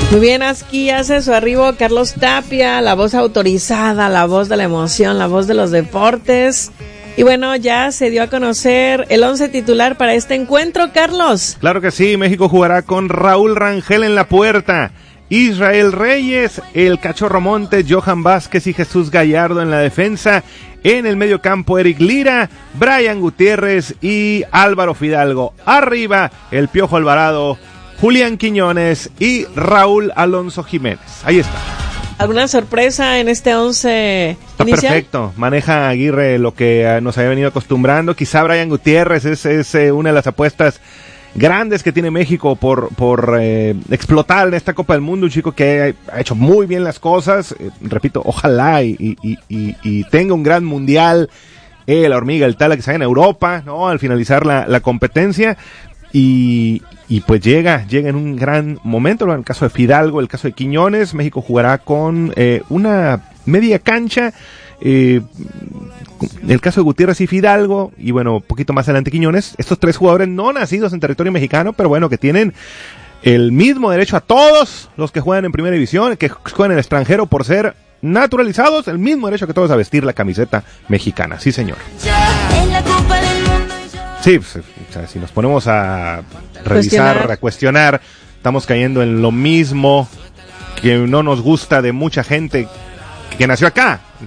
Muy bien, aquí hace su arribo Carlos Tapia, la voz autorizada, la voz de la emoción, la voz de los deportes. Y bueno, ya se dio a conocer el 11 titular para este encuentro, Carlos. Claro que sí, México jugará con Raúl Rangel en la puerta, Israel Reyes, el Cachorro Montes, Johan Vázquez y Jesús Gallardo en la defensa. En el mediocampo, Eric Lira, Brian Gutiérrez y Álvaro Fidalgo. Arriba, el Piojo Alvarado, Julián Quiñones y Raúl Alonso Jiménez. Ahí está. ¿Alguna sorpresa en este 11 Está inicial? perfecto. Maneja Aguirre lo que nos había venido acostumbrando. Quizá Brian Gutiérrez es una de las apuestas grandes que tiene México por explotar en esta Copa del Mundo. Un chico que ha hecho muy bien las cosas. Repito, ojalá y tenga un gran mundial. La hormiga, el Tala que se haga en Europa, ¿no? Al finalizar la competencia. Y pues llega en un gran momento, ¿no? En el caso de Fidalgo, el caso de Quiñones, México jugará con una media cancha, en el caso de Gutiérrez y Fidalgo, y bueno, un poquito más adelante Quiñones, estos tres jugadores no nacidos en territorio mexicano, pero bueno, que tienen el mismo derecho a todos los que juegan en primera división, que juegan en el extranjero por ser naturalizados, el mismo derecho que todos a vestir la camiseta mexicana, sí señor. Sí, pues, o sea, si nos ponemos a revisar, a cuestionar, estamos cayendo en lo mismo que no nos gusta de mucha gente que nació acá.